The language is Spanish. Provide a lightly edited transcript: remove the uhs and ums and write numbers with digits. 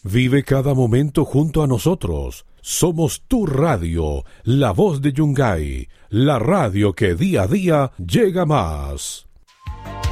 Vive cada momento junto a nosotros. Somos tu radio, la voz de Yungay, la radio que día a día llega más.